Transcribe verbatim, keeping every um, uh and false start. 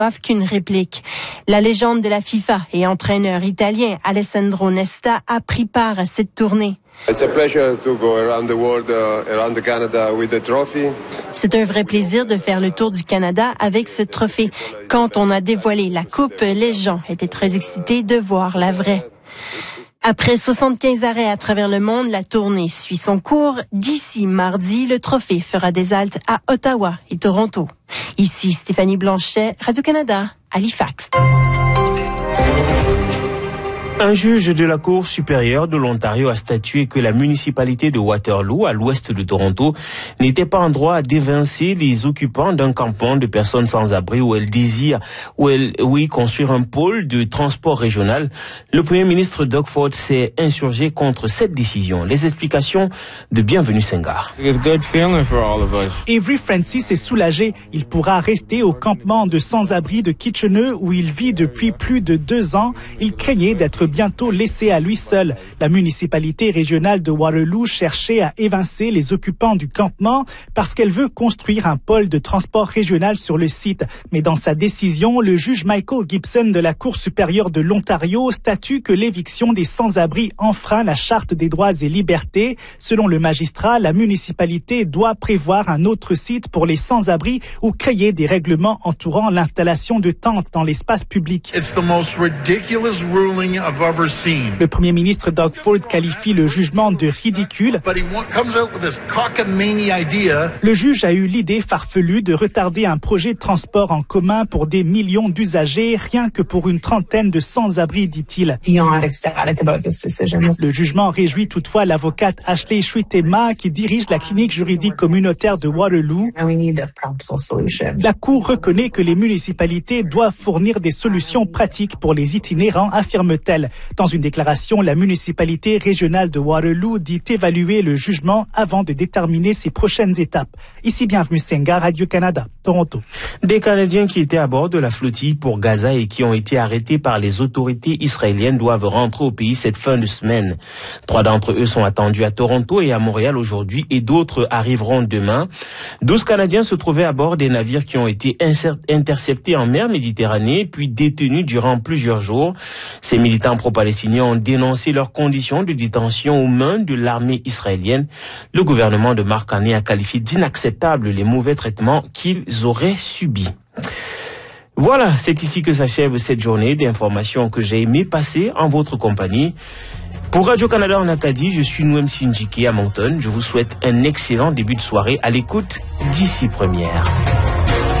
qu'une réplique. La légende de la FIFA et entraîneur italien Alessandro Nesta a pris part à cette tournée. It's a pleasure to go around the world, uh, around the Canada with the trophy. C'est un vrai plaisir de faire le tour du Canada avec ce trophée. Quand on a dévoilé la coupe, les gens étaient très excités de voir la vraie. Après soixante-quinze arrêts à travers le monde, la tournée suit son cours. D'ici mardi, le trophée fera des haltes à Ottawa et Toronto. Ici Stéphanie Blanchet, Radio-Canada, Halifax. Un juge de la Cour supérieure de l'Ontario a statué que la municipalité de Waterloo, à l'ouest de Toronto, n'était pas en droit d'évincer les occupants d'un campement de personnes sans abri où elle désire, où elle, oui, construire un pôle de transport régional. Le premier ministre Doug Ford s'est insurgé contre cette décision. Les explications de Bienvenue Senghar. Avery Francis est soulagé. Il pourra rester au campement de sans-abri de Kitchener où il vit depuis plus de deux ans. Il craignait d'être bientôt laissé à lui seul. La municipalité régionale de Waterloo cherchait à évincer les occupants du campement parce qu'elle veut construire un pôle de transport régional sur le site. Mais dans sa décision, le juge Michael Gibson de la Cour supérieure de l'Ontario statue que l'éviction des sans-abri enfreint la Charte des droits et libertés. Selon le magistrat, la municipalité doit prévoir un autre site pour les sans-abri ou créer des règlements entourant l'installation de tentes dans l'espace public. It's the most ridiculous ruling of Le premier ministre Doug Ford qualifie le jugement de ridicule. Le juge a eu l'idée farfelue de retarder un projet de transport en commun pour des millions d'usagers, rien que pour une trentaine de sans-abri, dit-il. Le jugement réjouit toutefois l'avocate Ashley Shwitema qui dirige la clinique juridique communautaire de Waterloo. La Cour reconnaît que les municipalités doivent fournir des solutions pratiques pour les itinérants, affirme-t-elle. Dans une déclaration, la municipalité régionale de Waterloo dit évaluer le jugement avant de déterminer ses prochaines étapes. Ici, Bienvenue Senghar, Radio-Canada, Toronto. Des Canadiens qui étaient à bord de la flottille pour Gaza et qui ont été arrêtés par les autorités israéliennes doivent rentrer au pays cette fin de semaine. Trois d'entre eux sont attendus à Toronto et à Montréal aujourd'hui et d'autres arriveront demain. Douze Canadiens se trouvaient à bord des navires qui ont été interceptés en mer Méditerranée puis détenus durant plusieurs jours. Ces militants pro-palestiniens ont dénoncé leurs conditions de détention aux mains de l'armée israélienne. Le gouvernement de Mark Carney a qualifié d'inacceptables les mauvais traitements qu'ils auraient subis. Voilà, c'est ici que s'achève cette journée d'informations que j'ai aimé passer en votre compagnie. Pour Radio-Canada en Acadie, je suis Nouem Sinjiki à Moncton. Je vous souhaite un excellent début de soirée à l'écoute d'ici première.